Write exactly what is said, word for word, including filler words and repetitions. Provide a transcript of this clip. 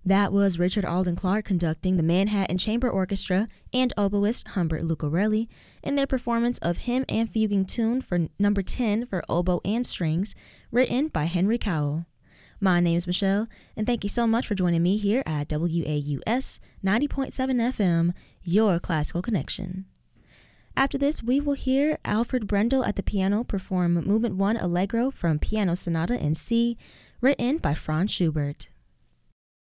That was Richard Alden Clark conducting the Manhattan Chamber Orchestra and oboist Humbert Lucarelli in their performance of Hymn and Fuguing Tune for number ten for oboe and strings, written by Henry Cowell. My name is Michelle, and thank you so much for joining me here at W A U S ninety point seven F M, your classical connection. After this, we will hear Alfred Brendel at the piano perform Movement one Allegro from Piano Sonata in C, written by Franz Schubert.